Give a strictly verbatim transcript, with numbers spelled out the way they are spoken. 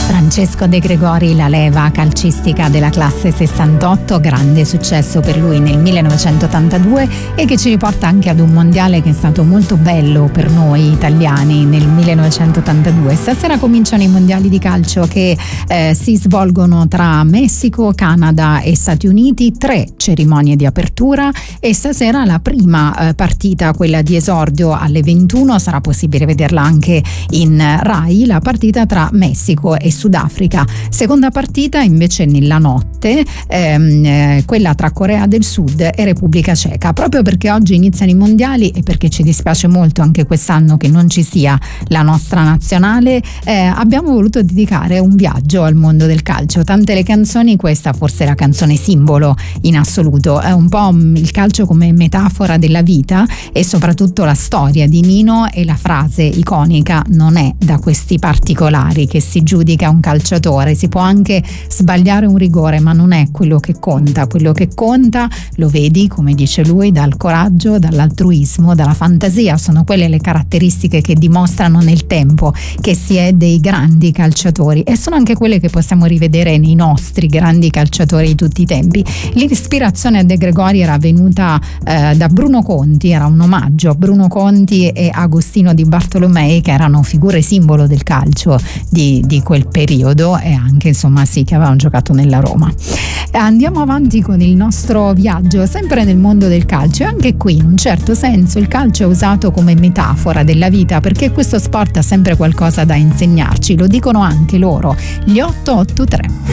Francesco De Gregori, la leva calcistica della classe sessantotto, grande successo per lui nel millenovecentottantadue e che ci riporta anche ad un mondiale che è stato molto bello per noi italiani nel millenovecentottantadue. Stasera cominciano i mondiali di calcio che eh, si svolgono tra Messico, Canada e Stati Uniti, tre cerimonie di apertura e stasera la prima eh, partita, quella di esordio alle ventuno, sarà possibile vederla anche in Rai, la partita tra Messico e Sudafrica. Seconda partita invece nella notte, ehm, eh, quella tra Corea del Sud e Repubblica Ceca. Proprio perché oggi iniziano i mondiali e perché ci dispiace molto anche quest'anno che non ci sia la nostra nazionale, eh, abbiamo voluto dedicare un viaggio al mondo del calcio. Tante le canzoni, questa forse è la canzone simbolo in assoluto. È un po' il calcio come metafora della vita e soprattutto la storia di Nino, e la frase iconica: non è da questi particolari che si giudica un calciatore, si può anche sbagliare un rigore ma non è quello che conta, quello che conta, lo vedi, come dice lui, dal coraggio, dall'altruismo, dalla fantasia. Sono quelle le caratteristiche che dimostrano nel tempo che si è dei grandi calciatori e sono anche quelle che possiamo rivedere nei nostri grandi calciatori di tutti i tempi. L'ispirazione a De Gregori era venuta eh, da Bruno Conti, era un omaggio a Bruno Conti e Agostino Di Bartolomei, che erano figure simbolo del calcio di, di quel periodo e anche insomma sì che avevano giocato nella Roma. Andiamo avanti con il nostro viaggio sempre nel mondo del calcio e anche qui in un certo senso il calcio è usato come metafora della vita, perché questo sport ha sempre qualcosa da insegnarci, lo dicono anche loro, gli otto otto tre.